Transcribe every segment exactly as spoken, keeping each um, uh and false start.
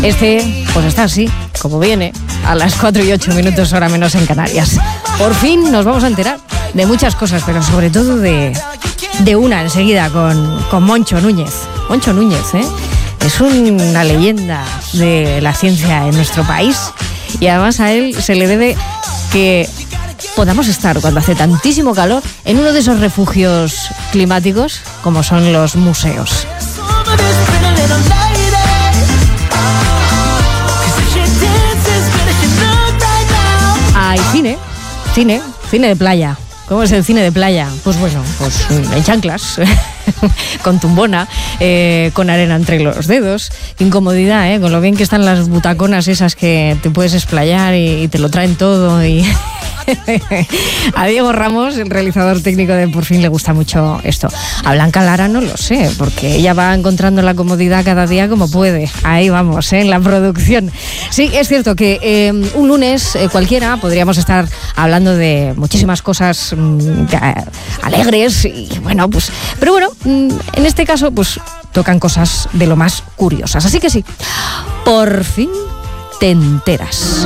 Este, pues está así, como viene, a las cuatro y ocho minutos, hora menos en Canarias. Por fin nos vamos a enterar de muchas cosas, pero sobre todo de, de una enseguida con, con Moncho Núñez. Moncho Núñez, ¿eh? Es una leyenda de la ciencia en nuestro país y además a él se le debe que podamos estar cuando hace tantísimo calor en uno de esos refugios climáticos como son los museos. Hay cine, cine, cine de playa. ¿Cómo es el cine de playa? Pues bueno, pues en chanclas, con tumbona, eh, con arena entre los dedos. Qué incomodidad, ¿eh? Con lo bien que están las butaconas esas que te puedes explayar y, y te lo traen todo. Y a Diego Ramos, el realizador técnico de Por Fin, le gusta mucho esto. A Blanca Lara no lo sé, porque ella va encontrando la comodidad cada día como puede. Ahí vamos, ¿eh? En la producción. Sí, es cierto que eh, un lunes eh, cualquiera podríamos estar hablando de muchísimas cosas mmm, alegres y bueno, pues, pero bueno, mmm, en este caso, pues tocan cosas de lo más curiosas. Así que sí, por fin te enteras.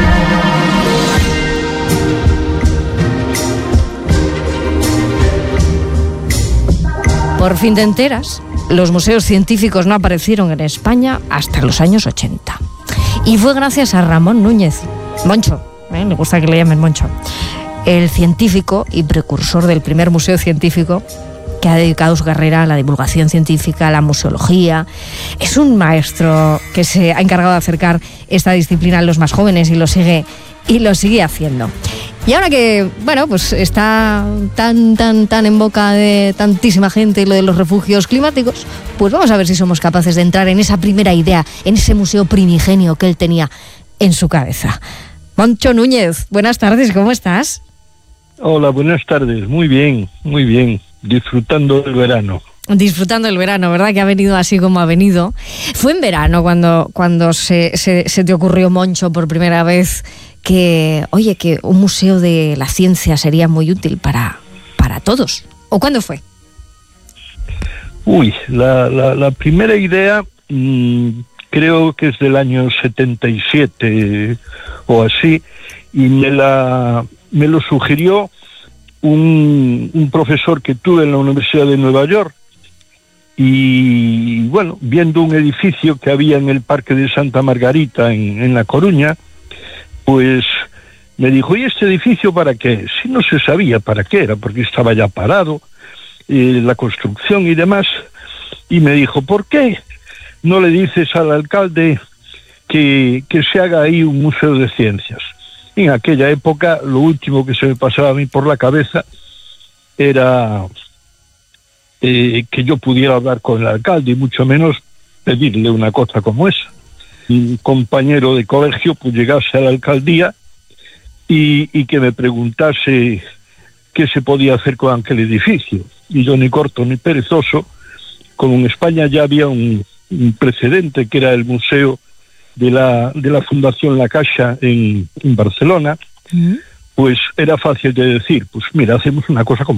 Por fin te enteras, los museos científicos no aparecieron en España hasta los años ochenta. Y fue gracias a Ramón Núñez, Moncho, ¿eh? Le gusta que le llamen Moncho, el científico y precursor del primer museo científico que ha dedicado su carrera a la divulgación científica, a la museología. Es un maestro que se ha encargado de acercar esta disciplina a los más jóvenes y lo sigue, y lo sigue haciendo. Y ahora que, bueno, pues está tan, tan, tan en boca de tantísima gente lo de los refugios climáticos, pues vamos a ver si somos capaces de entrar en esa primera idea, en ese museo primigenio que él tenía en su cabeza. Moncho Núñez, buenas tardes, ¿cómo estás? Hola, buenas tardes, muy bien, muy bien, disfrutando del verano. Disfrutando del verano, ¿verdad? Que ha venido así como ha venido. Fue en verano cuando, cuando se, se, se te ocurrió, Moncho, por primera vez que, oye, que un museo de la ciencia sería muy útil para, para todos. ¿O cuándo fue? Uy, la, la, la primera idea mmm, creo que es del año setenta y siete o así, y me, la, me lo sugirió un, un profesor que tuve en la Universidad de Nueva York. Y bueno, viendo un edificio que había en el Parque de Santa Margarita en, en La Coruña, pues me dijo, ¿y este edificio para qué? Si no se sabía para qué era, porque estaba ya parado, eh, la construcción y demás. Y me dijo, ¿por qué no le dices al alcalde que, que se haga ahí un museo de ciencias? Y en aquella época lo último que se me pasaba a mí por la cabeza era eh, que yo pudiera hablar con el alcalde y mucho menos pedirle una cosa como esa. Un compañero de colegio pues llegase a la alcaldía y, y que me preguntase qué se podía hacer con aquel edificio. Y yo, ni corto ni perezoso, como en España ya había un, un precedente que era el museo de la, de la Fundación La Caixa en, en Barcelona, ¿Mm? Pues era fácil de decir, pues mira, hacemos una cosa como